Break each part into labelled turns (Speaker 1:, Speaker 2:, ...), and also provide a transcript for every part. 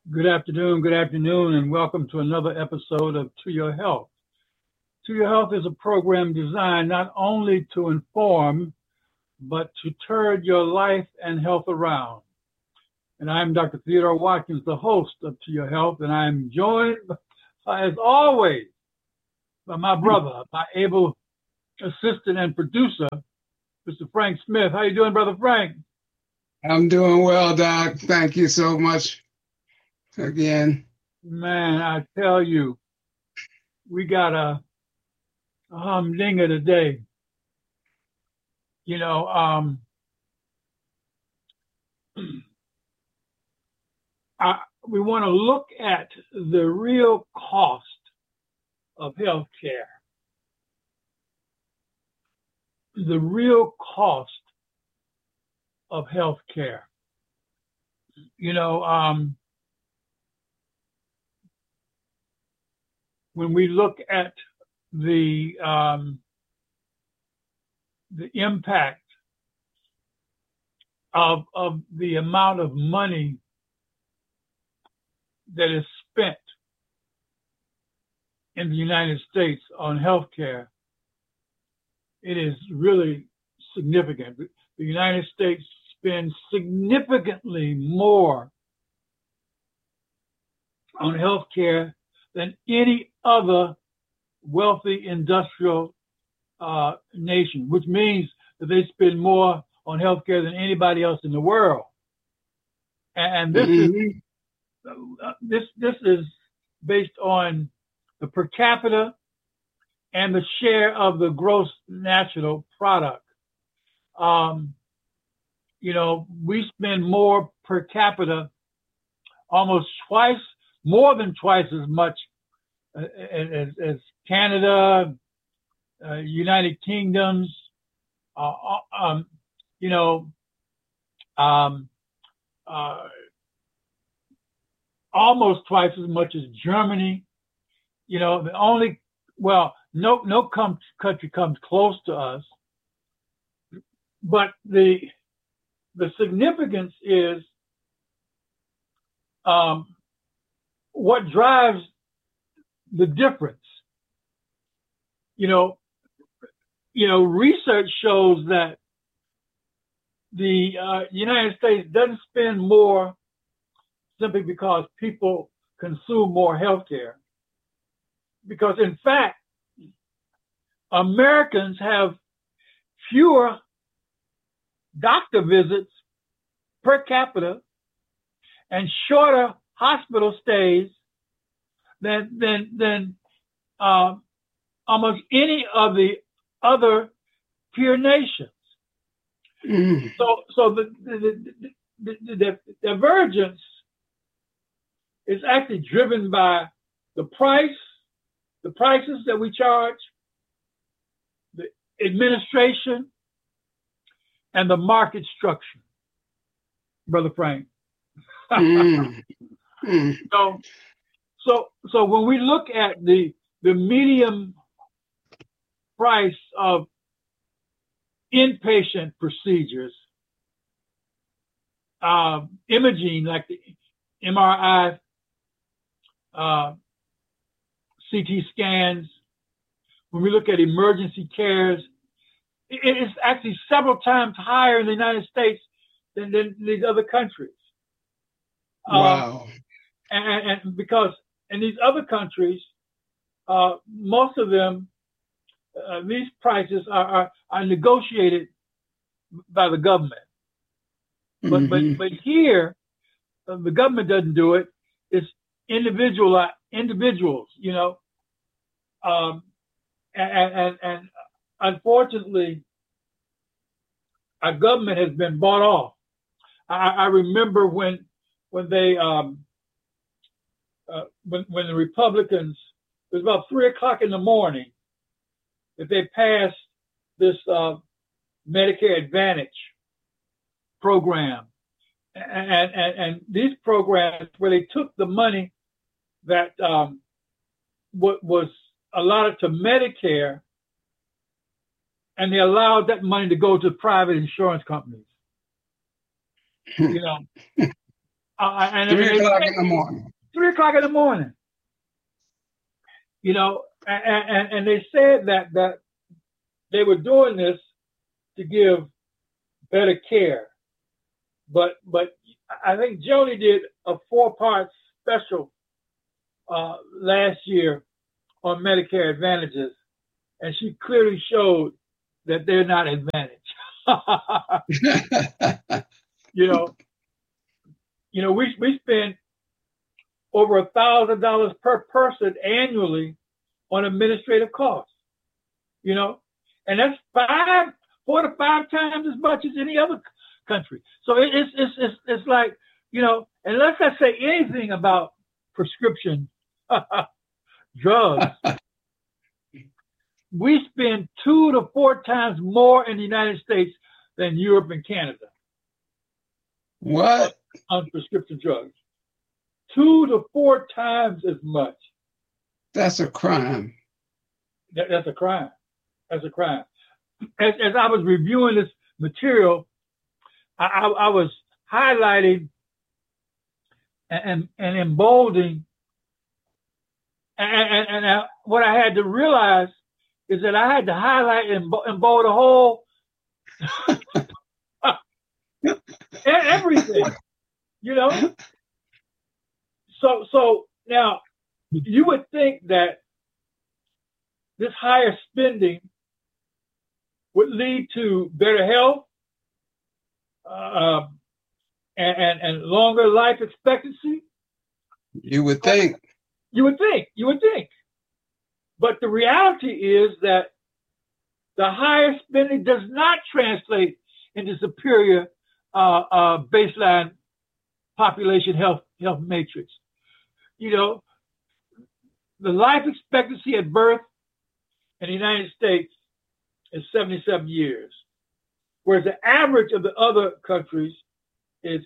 Speaker 1: Good afternoon, and welcome to another episode of To Your Health. To Your Health is a program designed not only to inform, but to turn your life and health around. And I'm Dr. Theodore Watkins, the host of To Your Health, and I'm joined, as always, by my brother, my able assistant and producer, Mr. Frank Smith. How you doing, Brother Frank?
Speaker 2: I'm doing well, Doc. Thank you so much again.
Speaker 1: Man, I tell you, we got a humdinger today. You know, we want to look at the real cost of health care. The real cost of health care. You know, when we look at the impact of the amount of money that is spent in the United States on healthcare, it is really significant. The United States spends significantly more on healthcare than any other wealthy industrial nation, which means that they spend more on healthcare than anybody else in the world. And this is based on the per capita and the share of the gross national product. You know, we spend more per capita, almost more than twice as much as Canada, United Kingdoms, almost twice as much as Germany. You know, no country comes close to us. But the significance is what drives the difference. You know, research shows that the United States doesn't spend more simply because people consume more healthcare. Because in fact, Americans have fewer doctor visits per capita and shorter hospital stays than almost any of the other peer nations.
Speaker 2: Mm.
Speaker 1: So the divergence is actually driven by the prices that we charge, the administration, and the market structure, Brother Frank.
Speaker 2: Mm. Mm.
Speaker 1: So when we look at the medium price of inpatient procedures, imaging like the MRI, CT scans, when we look at emergency cares, it is actually several times higher in the United States than these other countries.
Speaker 2: Wow.
Speaker 1: And because in these other countries, most of them, these prices are negotiated by the government. But here, the government doesn't do it. It's individuals, you know. And unfortunately, our government has been bought off. I remember when they when the Republicans, it was about 3:00 in the morning, that they passed this Medicare Advantage program, and these programs where they took the money that was allotted to Medicare, and they allowed that money to go to private insurance companies. You know, And
Speaker 2: 3 o'clock in the morning.
Speaker 1: 3 o'clock in the morning. You know, and they said that they were doing this to give better care. But I think Joni did a 4-part special last year on Medicare Advantages, and she clearly showed that they're not advantaged. You know, we spend over $1,000 per person annually on administrative costs. You know, and that's 4 to 5 times as much as any other country. So it's like, you know, unless I say anything about prescription drugs, we spend 2 to 4 times more in the United States than Europe and Canada.
Speaker 2: What?
Speaker 1: On prescription drugs. 2 to 4 times as much.
Speaker 2: That's a crime.
Speaker 1: That's a crime. That's a crime. As I was reviewing this material, I was highlighting and emboldening, and what I had to realize is that I had to highlight and embolden the whole everything, you know. So now you would think that this higher spending would lead to better health and longer life expectancy.
Speaker 2: You would think.
Speaker 1: You would think. But the reality is that the higher spending does not translate into superior baseline population health matrix. You know, the life expectancy at birth in the United States is 77 years, whereas the average of the other countries is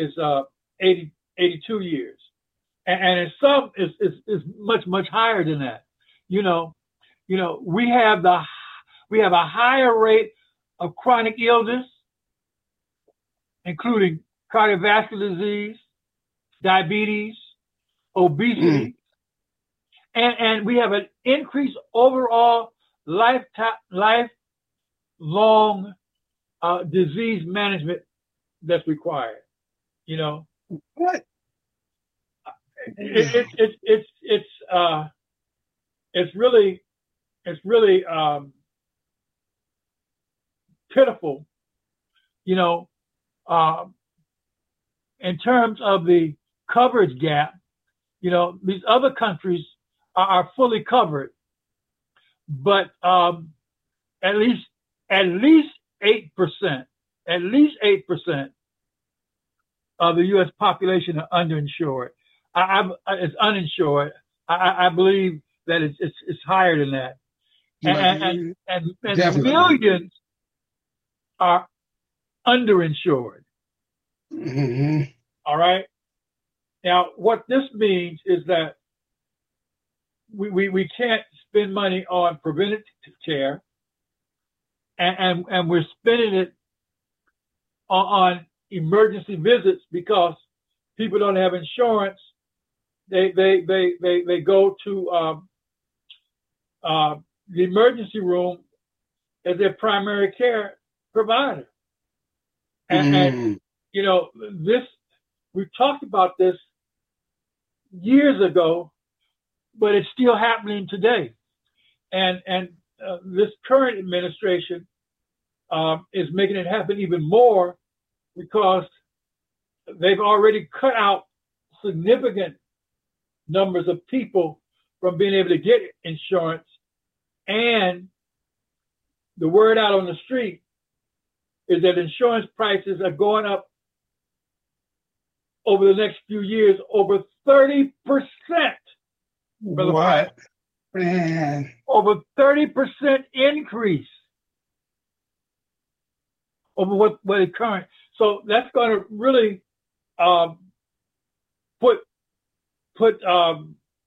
Speaker 1: 82 years, and in some is much higher than that. You know, we have a higher rate of chronic illness, including cardiovascular disease, diabetes, obesity, and we have an increased overall lifelong disease management that's required. You know
Speaker 2: what?
Speaker 1: It's really pitiful. You know, in terms of the coverage gap. You know, these other countries are fully covered, but at least 8%, of the U.S. population are underinsured. It's uninsured. I believe that it's higher than that, and millions are underinsured.
Speaker 2: Mm-hmm.
Speaker 1: All right. Now, what this means is that we can't spend money on preventative care, and we're spending it on emergency visits because people don't have insurance. They go to the emergency room as their primary care provider, and you know this. We've talked about this years ago, but it's still happening today. And this current administration is making it happen even more because they've already cut out significant numbers of people from being able to get insurance. And the word out on the street is that insurance prices are going up over the next few years, over 30%.
Speaker 2: What? Man.
Speaker 1: Over 30% increase over what is current. So that's going to really put a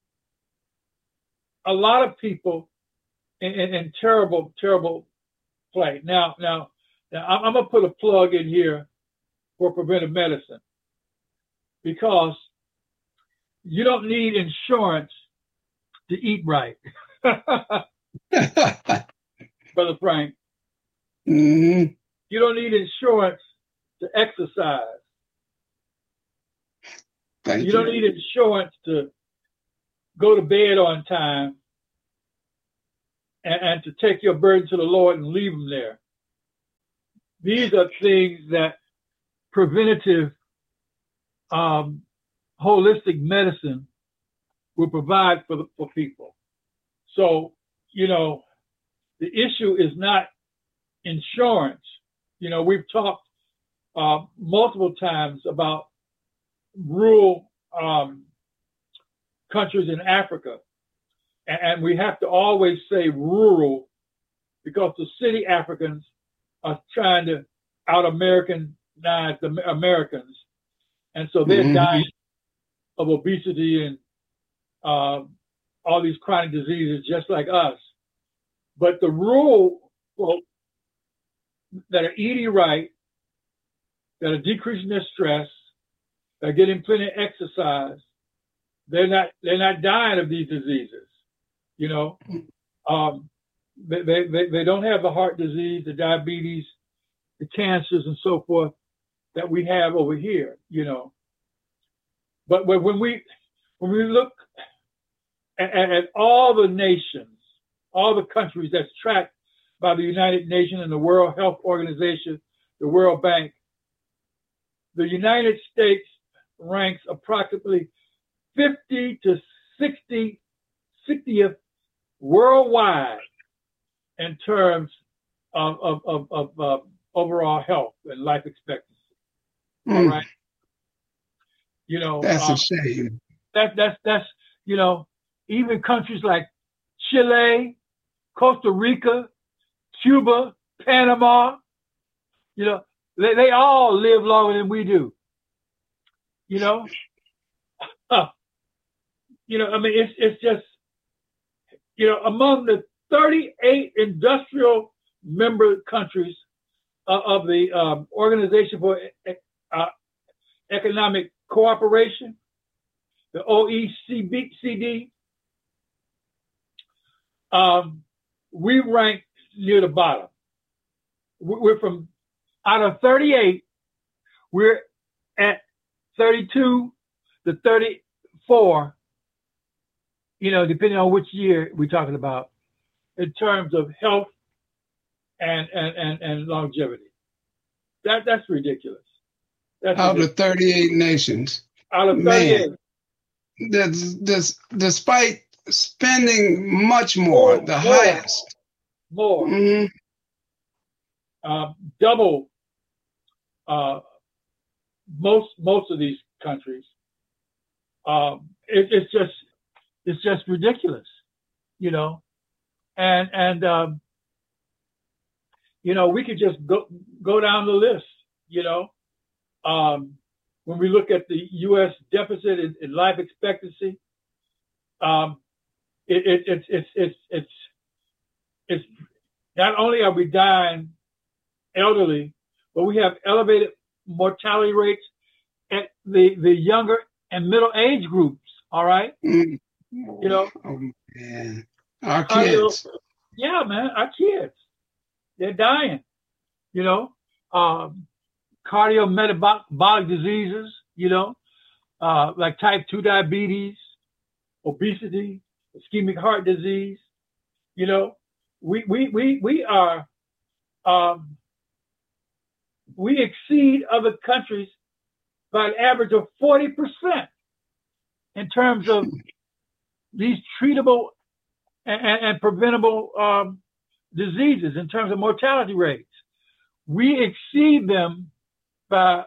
Speaker 1: lot of people in terrible play. Now I'm going to put a plug in here for preventive medicine. because you don't need insurance to eat right, Brother Frank.
Speaker 2: Mm-hmm.
Speaker 1: You don't need insurance to exercise.
Speaker 2: Thank
Speaker 1: You don't need insurance to go to bed on time and to take your burden to the Lord and leave them there. These are things that preventative, holistic medicine will provide for people. So, the issue is not insurance. We've talked multiple times about rural countries in Africa. And we have to always say rural because the city Africans are trying to out-Americanize the Americans. And so they're dying of obesity and all these chronic diseases just like us. But the rural folk that are eating right, that are decreasing their stress, that are getting plenty of exercise, they're not dying of these diseases. They don't have the heart disease, the diabetes, the cancers, and so forth that we have over here. But when we look at all the nations, all the countries that's tracked by the United Nations and the World Health Organization, the World Bank, the United States ranks approximately 50 to 60th worldwide in terms of overall health and life expectancy. All right.
Speaker 2: That's a shame.
Speaker 1: That's even countries like Chile, Costa Rica, Cuba, Panama, they all live longer than we do. It's just, among the 38 industrial member countries of the Organization for Economic Cooperation, the OECD, we rank near the bottom. We're from, out of 38, we're at 32 to 34, depending on which year we're talking about, in terms of health and longevity. That's ridiculous.
Speaker 2: Out of 38 nations.
Speaker 1: Out of 38.
Speaker 2: That's despite spending much more, the highest.
Speaker 1: More. Double most of these countries. It's just ridiculous, and we could just go down the list, when we look at the U.S. deficit in life expectancy, it's not only are we dying elderly, but we have elevated mortality rates at the younger and middle age groups. All right.
Speaker 2: Oh, man. Our kids.
Speaker 1: Yeah, man, our kids. They're dying. Cardiometabolic diseases, like type 2 diabetes, obesity, ischemic heart disease. We are, we exceed other countries by an average of 40% in terms of these treatable and preventable diseases, in terms of mortality rates. We exceed them by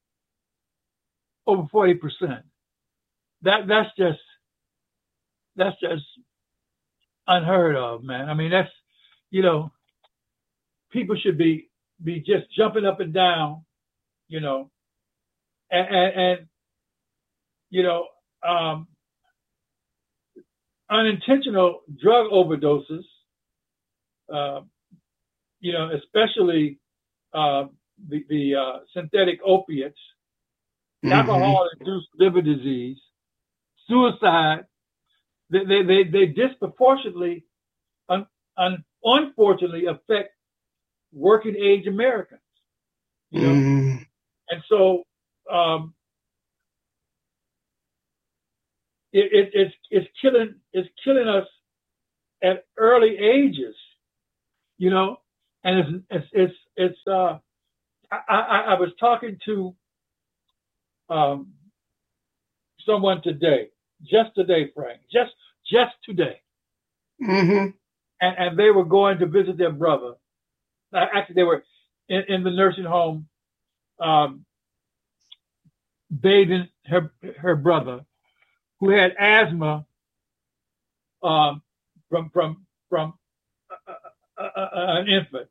Speaker 1: over 40%. That's just unheard of, man. I mean, that's, people should be just jumping up and down, and unintentional drug overdoses, especially the synthetic opiates, alcohol-induced liver disease, suicide. They disproportionately, unfortunately, affect working age Americans. You know, and so it's killing us at early ages. You know, and I was talking to someone today, just today, Frank, just today, and they were going to visit their brother. Actually, they were in the nursing home, bathing her brother, who had asthma from an infant,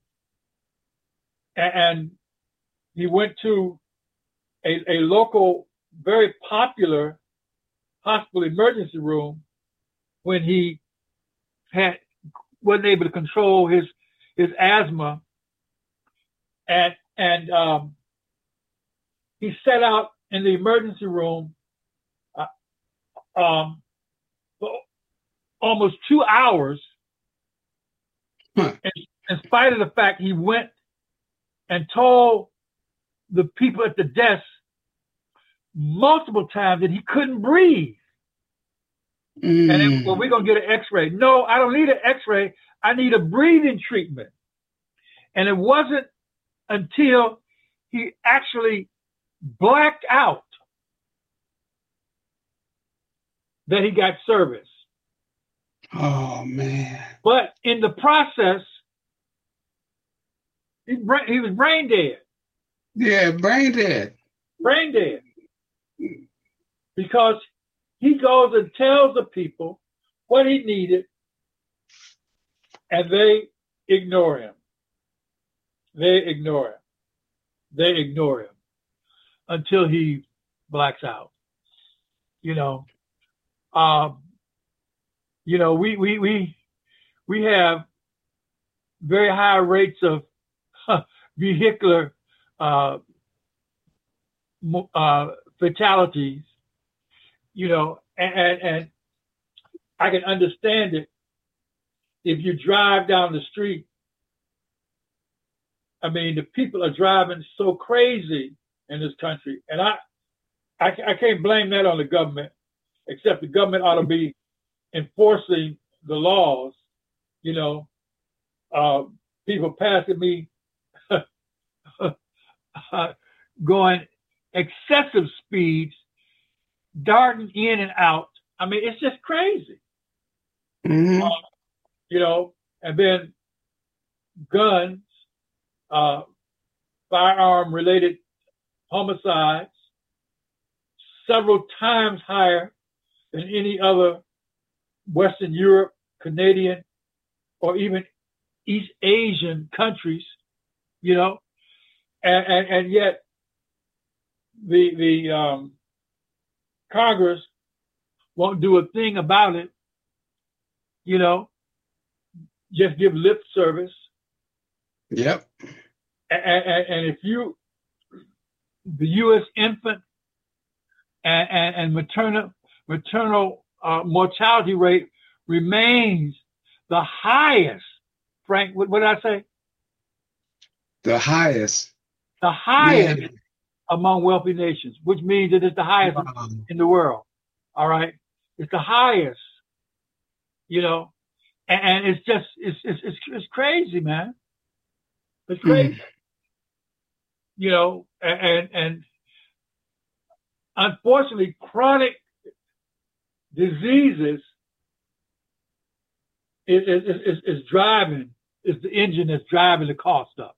Speaker 1: and he went to a local, very popular hospital emergency room when he wasn't able to control his asthma, and he sat out in the emergency room for almost 2 hours. In spite of the fact he went and told the people at the desk multiple times that he couldn't breathe. And then, well, we're going to get an x-ray. No, I don't need an x-ray. I need a breathing treatment. And it wasn't until he actually blacked out that he got service.
Speaker 2: Oh, man.
Speaker 1: But in the process, he was brain dead.
Speaker 2: Yeah, brain dead.
Speaker 1: Brain dead. Because he goes and tells the people what he needed, and they ignore him. They ignore him until he blacks out. We have very high rates of vehicular fatalities, and I can understand it. If you drive down the street, I mean, the people are driving so crazy in this country, and I can't blame that on the government, except the government ought to be enforcing the laws. People passing me going excessive speeds, darting in and out. I mean, it's just crazy. And then guns, firearm-related homicides, several times higher than any other Western Europe, Canadian, or even East Asian countries, and yet the Congress won't do a thing about it, just give lip service.
Speaker 2: Yep.
Speaker 1: And if the U.S. infant and maternal mortality rate remains the highest. Frank, what did I say?
Speaker 2: The highest.
Speaker 1: The highest among wealthy nations, which means that it's the highest in the world. All right, it's the highest. And it's just it's crazy, man. It's crazy. And unfortunately, chronic diseases is driving. It's the engine that's driving the cost up.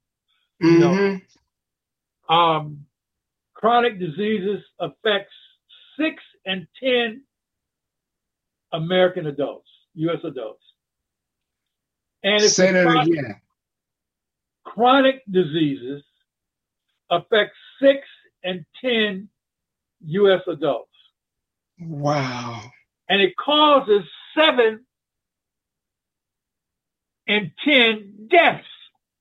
Speaker 1: Chronic diseases affects 6 in 10 American adults, U.S. adults. And it's
Speaker 2: say that again.
Speaker 1: Chronic diseases affect 6 in 10 U.S. adults.
Speaker 2: Wow.
Speaker 1: And it causes 7 in 10 deaths.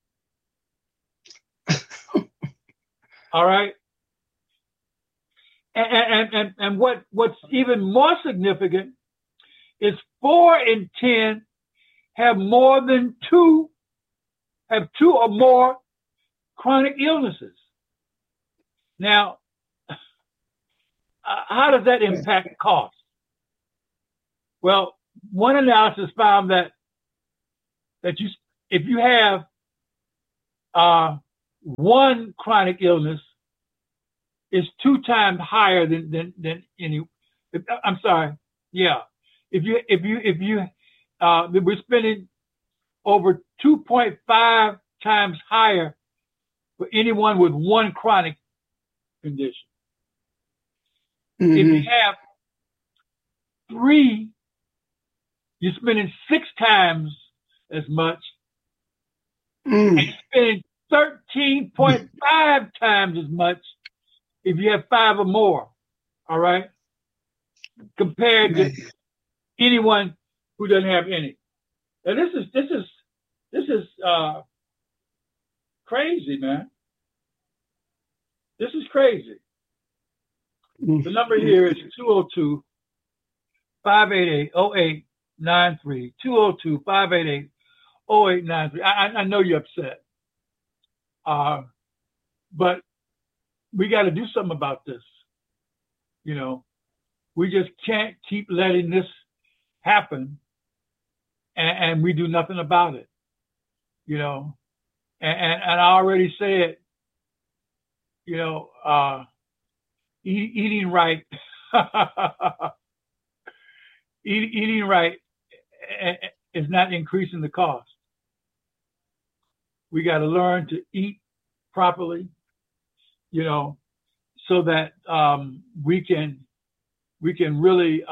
Speaker 1: All right. And what's even more significant is 4 in 10 have two or more chronic illnesses. Now, how does that impact cost? Well, one analysis found that if you have one chronic illness, is 2 times higher than any. I'm sorry. Yeah, if you we're spending over 2.5 times higher for anyone with one chronic condition. Mm-hmm. If you have 3, you're spending 6 times as much, and you're spending 13.5 times as much if you have 5 or more. All right, compared to anyone who doesn't have any. Now this is crazy, man. This is crazy. The number here is 202-588-0893. 202-588-0893. I know you're upset. But we got to do something about this. You know, we just can't keep letting this happen and we do nothing about it. You know, and I already said, you know, eating right, eating right is not increasing the cost. We got to learn to eat properly, you know, so that we can really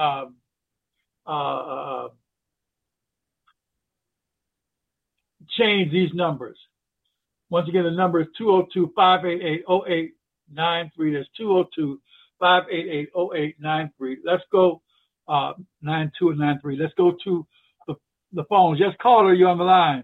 Speaker 1: change these numbers. Once again, the number is 202-588-0893. That's 202-588-0893. Let's go 92 and 93. Let's go to the phone. Just caller, you're on the line.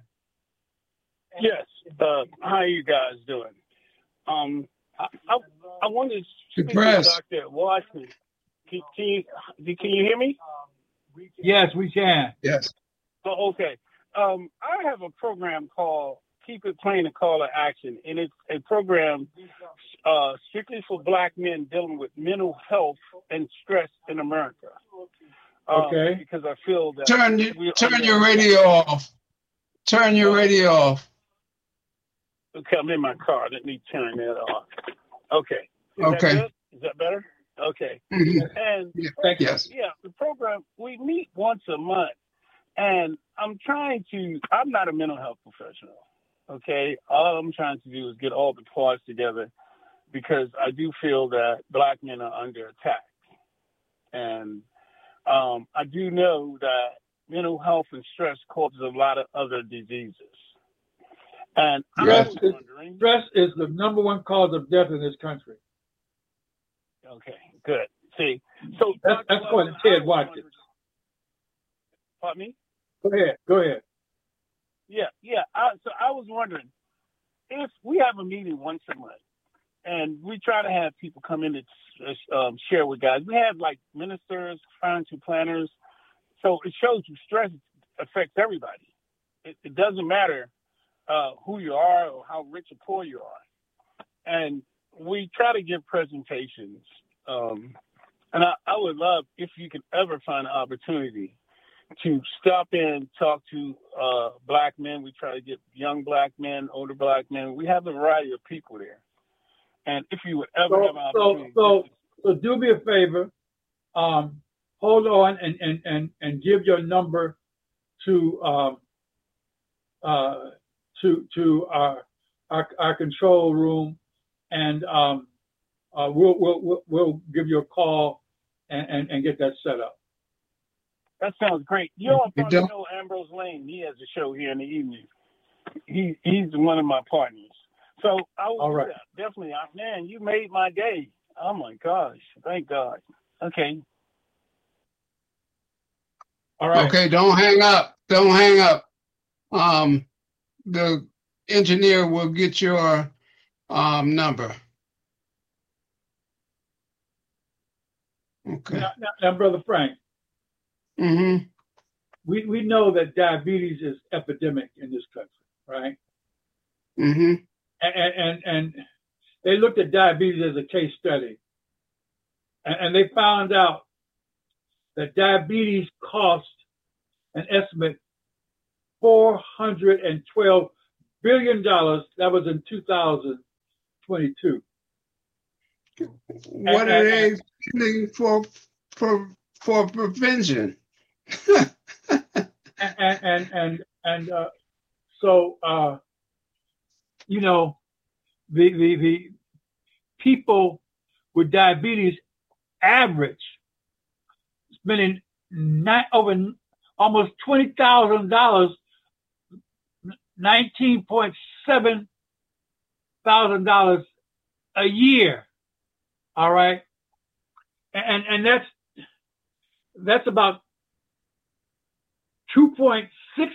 Speaker 3: Yes. How are you guys doing? I wanted to speak to Dr. Watson. Can you hear me?
Speaker 1: Yes, we can.
Speaker 2: Yes.
Speaker 3: Oh, okay. I have a program called Keep It Plain and Call to Action, and it's a program strictly for Black men dealing with mental health and stress in America.
Speaker 1: Okay.
Speaker 3: Because I feel that
Speaker 2: turn your radio off. Turn your radio off.
Speaker 3: Okay, I'm in my car. Let me turn that off. Okay. Is that good? Is that better? Okay.
Speaker 2: Mm-hmm.
Speaker 3: And
Speaker 2: yes.
Speaker 3: Yeah, the program, we meet once a month, and I'm not a mental health professional. Okay, all I'm trying to do is get all the parts together because I do feel that Black men are under attack. And I do know that mental health and stress causes a lot of other diseases. And I was wondering...
Speaker 1: Stress is the number one cause of death in this country.
Speaker 3: Okay, good. See, so...
Speaker 1: That's according to Ted Watkins.
Speaker 3: Pardon me?
Speaker 1: Go ahead.
Speaker 3: Yeah. So I was wondering, if we have a meeting once a month, and we try to have people come in and share with guys. We have like ministers, financial planners. So it shows you stress affects everybody. It doesn't matter who you are or how rich or poor you are. And we try to give presentations. And I would love if you could ever find an opportunity to stop in, talk to Black men. We try to get young Black men, older Black men. We have a variety of people there. And if you would ever have an opportunity...
Speaker 1: So do me a favor. Hold on and give your number to our control room, and we'll give you a call and get that set up.
Speaker 3: That sounds great. You all probably know Ambrose Lane. He has a show here in the evening. He's one of my partners. So I was definitely, man, you made my day. Oh my gosh. Thank God. Okay.
Speaker 1: All right.
Speaker 2: Okay, don't hang up. The engineer will get your number. Okay.
Speaker 1: Now, Brother Frank,
Speaker 2: Mm-hmm.
Speaker 1: we know that diabetes is epidemic in this country, right?
Speaker 2: Mm-hmm.
Speaker 1: And they looked at diabetes as a case study, and they found out that diabetes cost an estimate $412 billion. That was in 2022.
Speaker 2: What are they spending for prevention?
Speaker 1: So you know, the people with diabetes average spending over almost $20,000, $19,700 a year. All right, and that's about 2.6%.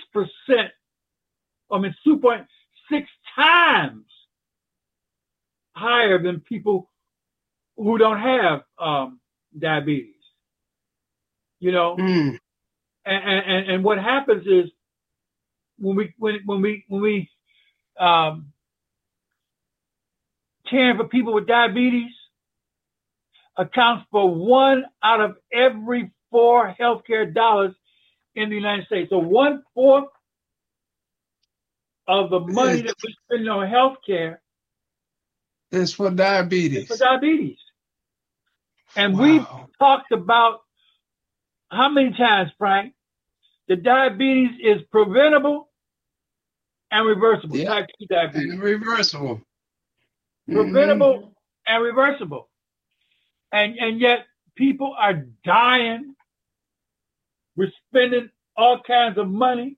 Speaker 1: I mean, 2.6 times higher than people who don't have diabetes. You know, and what happens is when we caring for people with diabetes accounts for 1 out of every 4 healthcare dollars in the United States. So 1/4 of the money that we spend on healthcare
Speaker 2: is for diabetes.
Speaker 1: And we've talked about how many times, Frank, that diabetes is preventable and reversible. Type 2 diabetes.
Speaker 2: And reversible.
Speaker 1: Preventable and reversible. And yet people are dying. We're spending all kinds of money,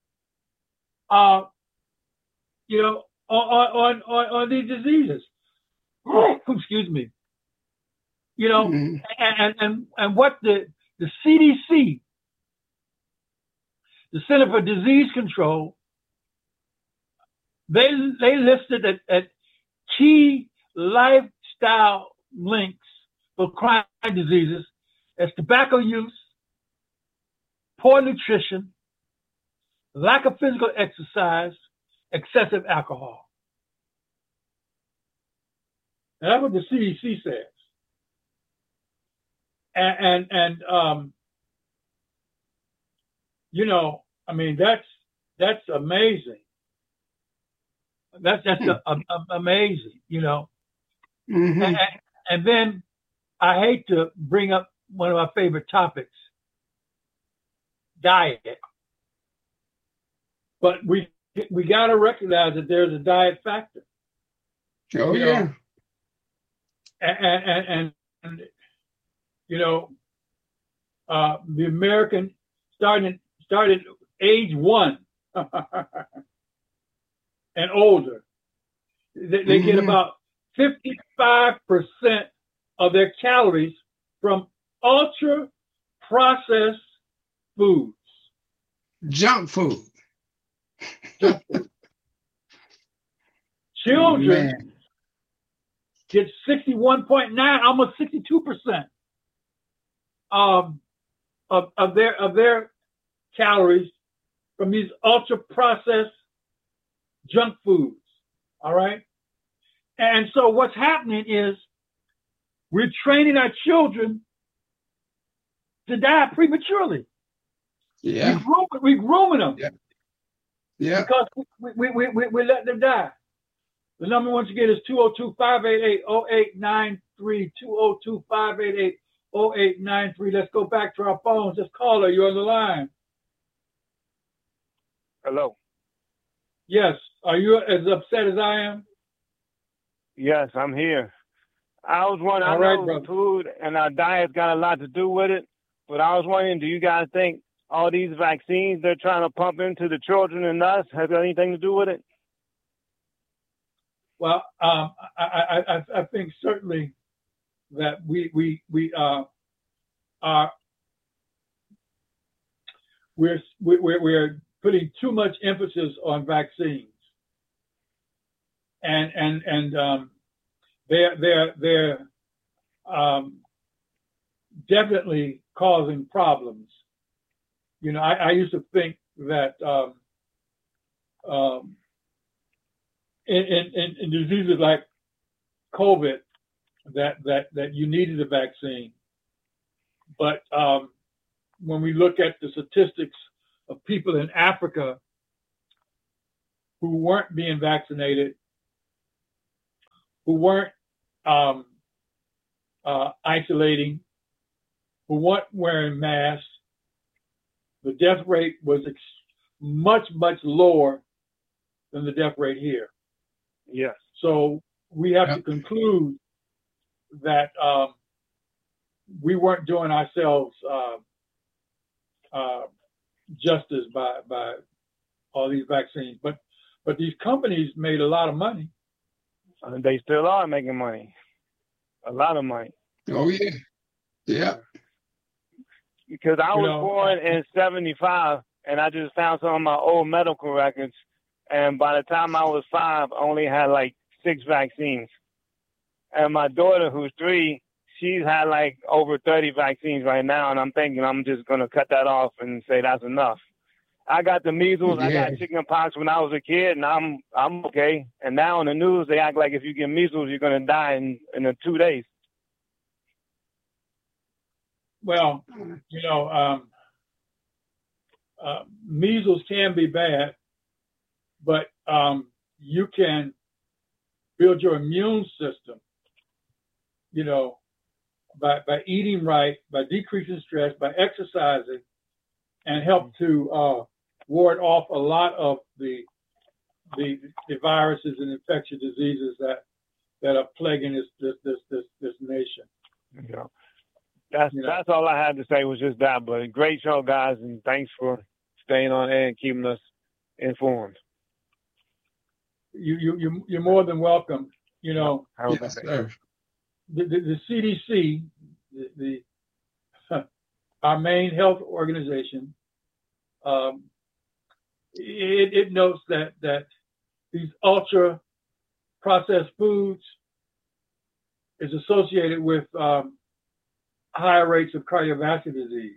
Speaker 1: you know, on these diseases. Excuse me. You know, and what the CDC, the Center for Disease Control, they listed at key lifestyle links for chronic diseases as tobacco use, poor nutrition, lack of physical exercise, excessive alcohol. And that's what the CDC says. And you know, I mean, that's amazing. That's amazing, you know. And then I hate to bring up one of my favorite topics, diet. But we got to recognize that there's a diet factor.
Speaker 2: Oh, yeah.
Speaker 1: And you know, the American started age 1 and older. They get about 55% of their calories from ultra processed foods.
Speaker 2: Junk food.
Speaker 1: Children get 61.9, almost 62% of their calories from these ultra processed junk foods. All right. And so what's happening is we're training our children to die prematurely.
Speaker 2: Yeah.
Speaker 1: We're grooming them.
Speaker 2: Yeah.
Speaker 1: Because we let them die. The number once again is 202-588-0893, 202-588-0893. Let's go back to our phones. Just caller, you're on the line.
Speaker 3: Hello.
Speaker 1: Yes. Are you as upset as I am?
Speaker 3: Yes, I'm here. I was wondering, I know food and our diet's got a lot to do with it, but I was wondering, do you guys think all these vaccines they're trying to pump into the children and us have anything to do with it?
Speaker 1: Well, I think certainly that we're putting too much emphasis on vaccines, and they're definitely causing problems. I used to think that in diseases like COVID, that you needed a vaccine. But when we look at the statistics of people in Africa who weren't being vaccinated, who weren't isolating, who weren't wearing masks, the death rate was much, much lower than the death rate here.
Speaker 3: Yes.
Speaker 1: So we have to conclude that we weren't doing ourselves justice by all these vaccines. But these companies made a lot of money.
Speaker 3: And they still are making money. A lot of money.
Speaker 2: Oh, yeah. Yeah.
Speaker 3: Because I was born in 75, and I just found some of my old medical records. And by the time I was 5, I only had like 6 vaccines. And my daughter, who's 3, she's had like over 30 vaccines right now. And I'm thinking I'm just going to cut that off and say that's enough. I got the measles. Yeah. I got chicken pox when I was a kid, and I'm okay. And now on the news, they act like if you get measles, you're going to die in 2 days.
Speaker 1: Well, measles can be bad, but you can build your immune system, by eating right, by decreasing stress, by exercising, and help to ward off a lot of the viruses and infectious diseases that are plaguing this nation.
Speaker 3: Yeah. That's all I had to say was just that. But great show, guys, and thanks for staying on air and keeping us informed.
Speaker 1: You're more than welcome.
Speaker 2: Yes, sir.
Speaker 1: The CDC, our main health organization, it notes that these ultra processed foods is associated with higher rates of cardiovascular disease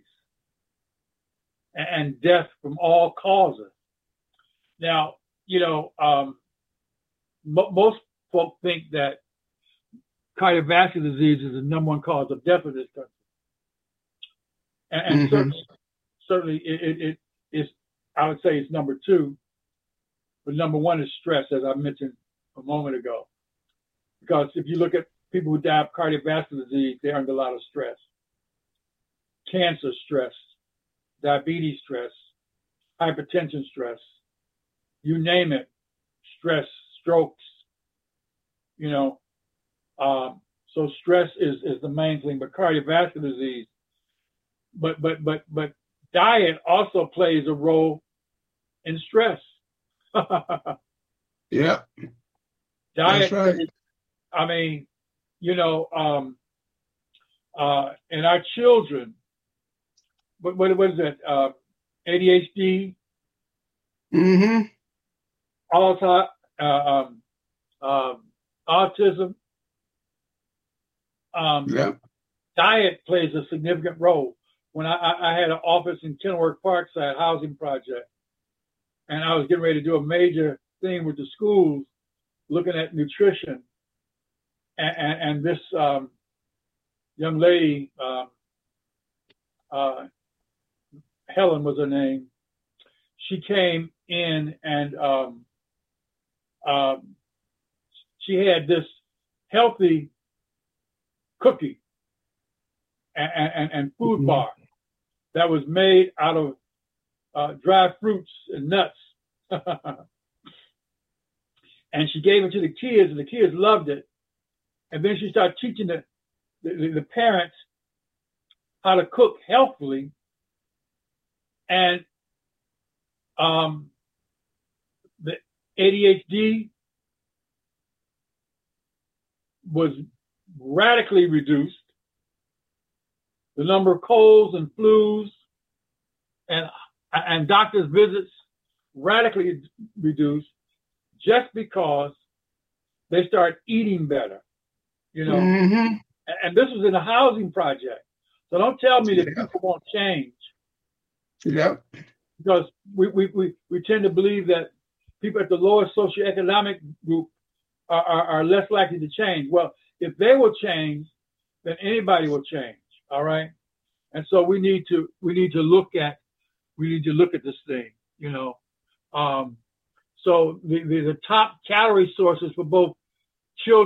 Speaker 1: and death from all causes. Now, most folk think that cardiovascular disease is the number one cause of death in this country. And certainly it is, I would say it's number 2, but number 1 is stress, as I mentioned a moment ago. Because if you look at people who die of cardiovascular disease, they're under a lot of stress. Cancer stress, diabetes stress, hypertension stress, you name it, stress, strokes, so stress is the main thing, but cardiovascular disease, but diet also plays a role in stress.
Speaker 2: Yeah.
Speaker 1: Diet,
Speaker 2: that's right.
Speaker 1: And our children, what is that? ADHD, autism. Diet plays a significant role. When I had an office in Kenilworth Parkside housing project, and I was getting ready to do a major thing with the schools, looking at nutrition, and this young lady, Helen was her name, she came in and she had this healthy cookie and food bar that was made out of dry fruits and nuts. And she gave it to the kids, and the kids loved it. And then she started teaching the parents how to cook healthily. And the ADHD was radically reduced. The number of colds and flus and doctor's visits radically reduced just because they start eating better, And this was in a housing project. So don't tell me that people won't change.
Speaker 2: Yep.
Speaker 1: Because we tend to believe that people at the lower socioeconomic group are less likely to change. Well, if they will change, then anybody will change. All right. And so we need to look at this thing, you know. So the top calorie sources for both children